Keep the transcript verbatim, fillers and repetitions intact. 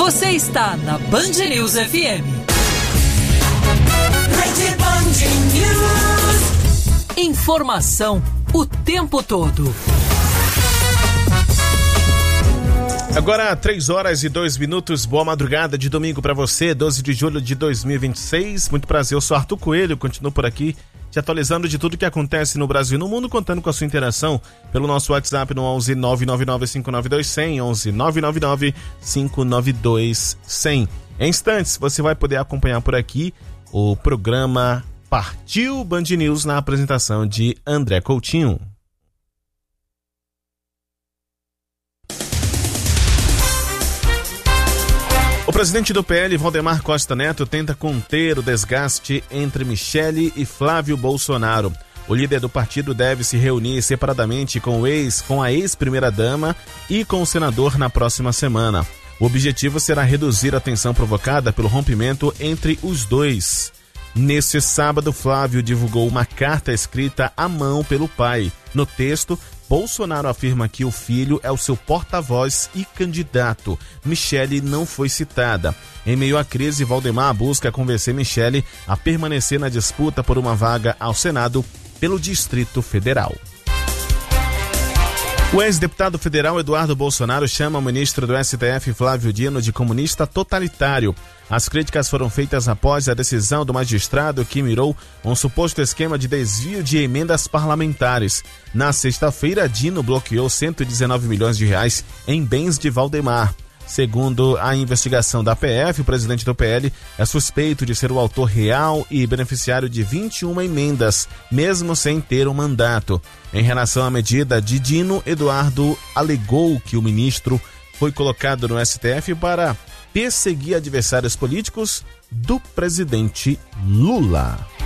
Você está na Band News F M. Rede Band News. Informação o tempo todo. Agora, três horas e dois minutos. Boa madrugada de domingo para você, doze de julho de dois mil e vinte e seis. Muito prazer, eu sou Arthur Coelho, continuo por aqui, te atualizando de tudo que acontece no Brasil e no mundo, contando com a sua interação pelo nosso WhatsApp no onze nove nove nove cinco nove dois zero zero, onze nove nove nove cinco nove dois zero zero. Em instantes, você vai poder acompanhar por aqui o programa Partiu Band News na apresentação de André Coutinho. O presidente do P L, Valdemar Costa Neto, tenta conter o desgaste entre Michele e Flávio Bolsonaro. O líder do partido deve se reunir separadamente com, o ex, com a ex-primeira-dama e com o senador na próxima semana. O objetivo será reduzir a tensão provocada pelo rompimento entre os dois. Nesse sábado, Flávio divulgou uma carta escrita à mão pelo pai. No texto, Bolsonaro afirma que o filho é o seu porta-voz e candidato. Michele não foi citada. Em meio à crise, Valdemar busca convencer Michele a permanecer na disputa por uma vaga ao Senado pelo Distrito Federal. O ex-deputado federal Eduardo Bolsonaro chama o ministro do S T F, Flávio Dino, de comunista totalitário. As críticas foram feitas após a decisão do magistrado que mirou um suposto esquema de desvio de emendas parlamentares. Na sexta-feira, Dino bloqueou cento e dezenove milhões de reais em bens de Valdemar. Segundo a investigação da P F, o presidente do P L é suspeito de ser o autor real e beneficiário de vinte e uma emendas, mesmo sem ter um mandato. Em relação à medida de Dino, Eduardo alegou que o ministro foi colocado no S T F para perseguir adversários políticos do presidente Lula.